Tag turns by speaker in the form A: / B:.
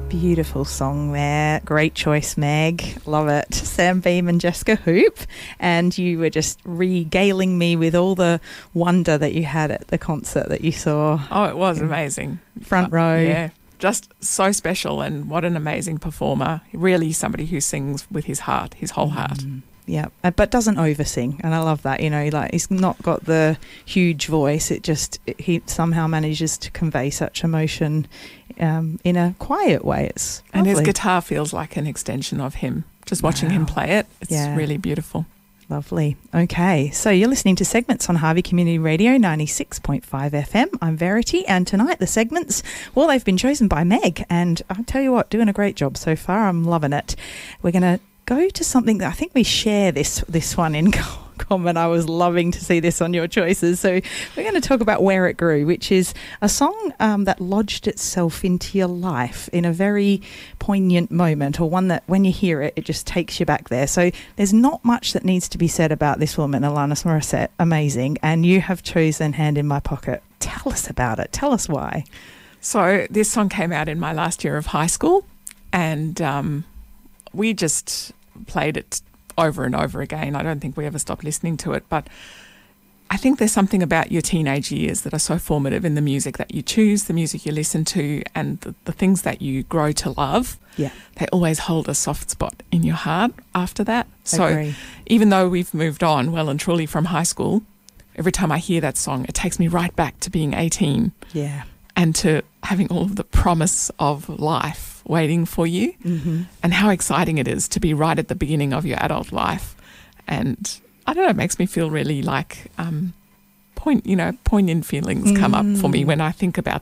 A: Beautiful song there. Great choice, Meg. Love it. Sam Beam and Jessica Hoop. And you were just regaling me with all the wonder that you had at the concert that you saw.
B: Oh, it was amazing.
A: Front row.
B: Yeah, just so special, and what an amazing performer. Really somebody who sings with his heart, his whole heart.
A: Yeah, but doesn't over-sing, and I love that. You know, like he's not got the huge voice. He somehow manages to convey such emotion in a quiet way. It's
B: and
A: lovely.
B: his guitar feels like an extension of him. Just watching him play it, it's really beautiful.
A: Lovely. Okay, so you're listening to Segments on Harvey Community Radio 96.5 FM. I'm Verity, and tonight the segments, well, they've been chosen by Meg, and I'll tell you what, doing a great job so far. I'm loving it. We're going to go to something that I think we share this one in common. I was loving to see this on your choices. So we're going to talk about Where It Grew, which is a song that lodged itself into your life in a very poignant moment, or one that when you hear it, it just takes you back there. So there's not much that needs to be said about this woman, Alanis Morissette. Amazing. And you have chosen Hand in My Pocket. Tell us about it. Tell us why.
B: So this song came out in my last year of high school, and we just played it over and over again. I don't think we ever stopped listening to it, but I think there's something about your teenage years that are so formative in the music that you choose, the music you listen to, and the things that you grow to love.
A: Yeah.
B: They always hold a soft spot in your heart after that. So
A: Agree.
B: even though we've moved on well and truly from high school, every time I hear that song, it takes me right back to being 18.
A: Yeah.
B: And to having all of the promise of life waiting for you, and how exciting it is to be right at the beginning of your adult life. And I don't know, it makes me feel really like poignant feelings come up for me when I think about